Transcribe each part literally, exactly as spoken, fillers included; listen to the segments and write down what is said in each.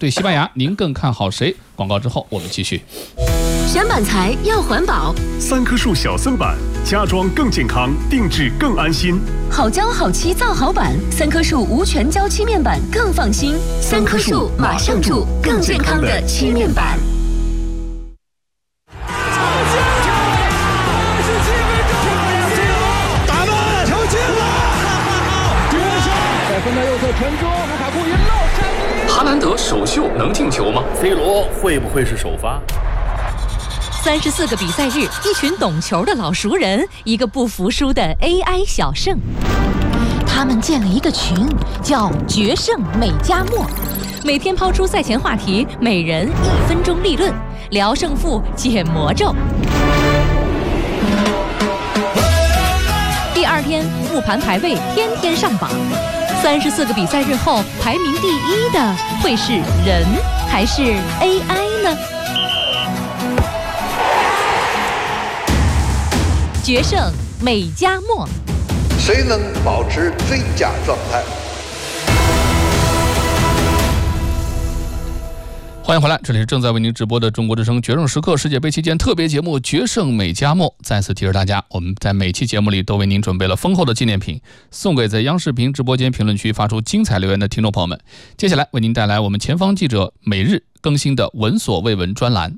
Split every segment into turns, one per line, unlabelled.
对西班牙，您更看好谁？广告之后我们继续。
选板材要环保，
三棵树小森板，家装更健康，定制更安心。
好胶好漆造好板，三棵树无全胶漆面板更放心。三棵树马上住更健康的漆面板。
打门，球进了！在分到右侧传中，卢卡库一漏闪。
哈兰德首秀能进球吗
？C 罗会不会是首发？
三十四个比赛日，一群懂球的老熟人，一个不服输的 A I 小胜。他们建了一个群，叫“决胜美加墨”，每天抛出赛前话题，每人一分钟立论，聊胜负，解魔咒。第二天复盘排位，天天上榜。三十四个比赛日后，排名第一的会是人还是 A I 呢？决胜美加墨，
谁能保持最佳状态？
欢迎回来，这里是正在为您直播的中国之声决胜时刻世界杯期间特别节目《决胜美加墨》。再次提示大家，我们在每期节目里都为您准备了丰厚的纪念品，送给在央视频直播间评论区发出精彩留言的听众朋友们。接下来为您带来我们前方记者每日更新的闻所未闻专栏。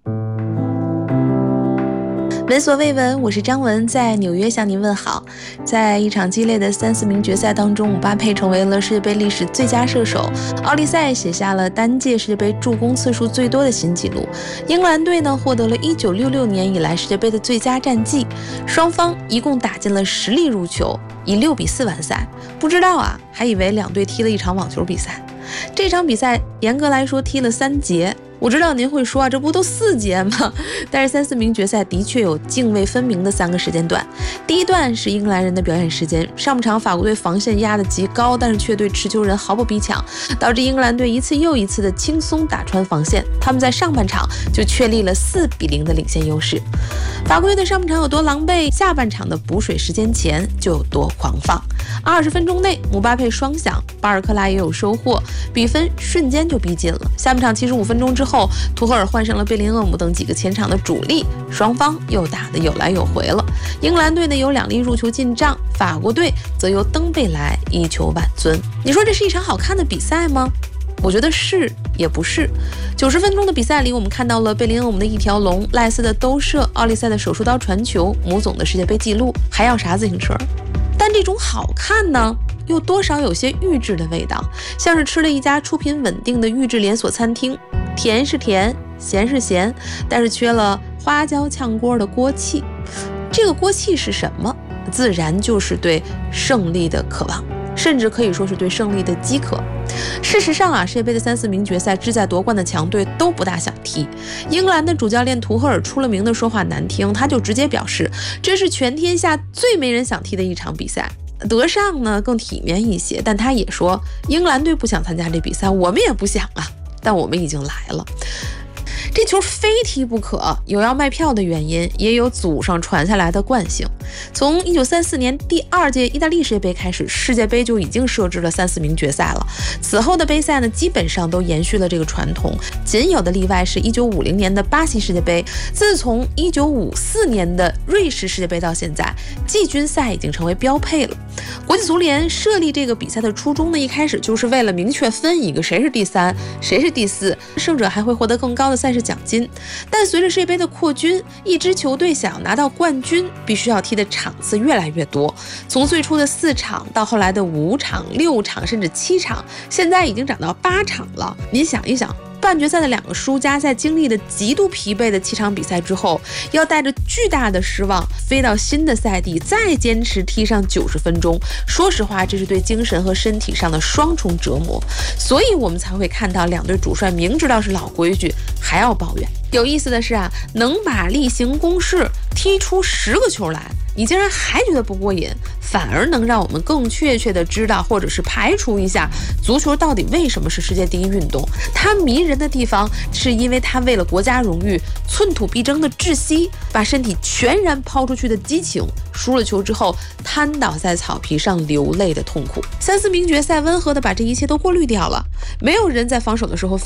闻所未闻，我是张文，在纽约向您问好。在一场激烈的三四名决赛当中，姆巴佩成为了世界杯历史最佳射手，奥利赛写下了单届世界杯助攻次数最多的新纪录。英格兰队呢获得了一九六六年以来世界杯的最佳战绩，双方一共打进了十粒入球，以六比四完赛。不知道啊，还以为两队踢了一场网球比赛。这场比赛严格来说踢了三节。我知道您会说啊，这不都四节吗？但是三四名决赛的确有泾渭分明的三个时间段。第一段是英格兰人的表演时间，上半场法国队防线压得极高，但是却对持球人毫不逼抢，导致英格兰队一次又一次的轻松打穿防线。他们在上半场就确立了四比零的领先优势。法国队的上半场有多狼狈，下半场的补水时间前就有多狂放。二十分钟内，姆巴佩双响，巴尔克拉也有收获，比分瞬间就逼近了。下半场七十五分钟之后，图赫尔换上了贝林厄姆等几个前场的主力，双方又打得有来有回了。英格兰队呢有两粒入球进账，法国队则由登贝莱一球挽尊。你说这是一场好看的比赛吗？我觉得是也不是。九十分钟的比赛里，我们看到了贝林厄姆的一条龙，赖斯的兜射，奥利赛的手术刀传球，姆总的世界杯纪录，还要啥自行车？但这种好看呢，又多少有些预制的味道，像是吃了一家出品稳定的预制连锁餐厅，甜是甜，咸是咸，但是缺了花椒炝锅的锅气。这个锅气是什么？自然就是对胜利的渴望，甚至可以说是对胜利的饥渴。事实上啊，世界杯的三四名决赛志在夺冠的强队都不大想踢。英格兰的主教练图赫尔出了名的说话难听，他就直接表示，这是全天下最没人想踢的一场比赛。德尚呢更体面一些，但他也说，英格兰队不想参加这比赛，我们也不想啊，但我们已经来了。这球非踢不可，有要卖票的原因，也有祖上传下来的惯性。从一九三四年第二届意大利世界杯开始，世界杯就已经设置了三四名决赛了。此后的杯赛呢，基本上都延续了这个传统，仅有的例外是一九五零年的巴西世界杯。自从一九五四年的瑞士世界杯到现在，季军赛已经成为标配了。国际足联设立这个比赛的初衷呢，一开始就是为了明确分一个谁是第三，谁是第四，胜者还会获得更高的赛事奖金。但随着世界杯的扩军，一支球队想拿到冠军，必须要踢的场次越来越多，从最初的四场到后来的五场、六场甚至七场，现在已经涨到八场了。您想一想，半决赛的两个输家在经历了极度疲惫的七场比赛之后，要带着巨大的失望飞到新的赛地，再坚持踢上九十分钟。说实话，这是对精神和身体上的双重折磨，所以我们才会看到两队主帅明知道是老规矩还要抱怨。有意思的是啊，能把例行公事踢出十个球来，你竟然还觉得不过瘾，反而能让我们更确切的知道，或者是排除一下足球到底为什么是世界第一运动。它迷人的地方是因为它为了国家荣誉寸土必争的窒息，把身体全然抛出去的激情，输了球之后瘫倒在草皮上流泪的痛苦。三四名决赛温和的把这一切都过滤掉了，没有人在防守的时候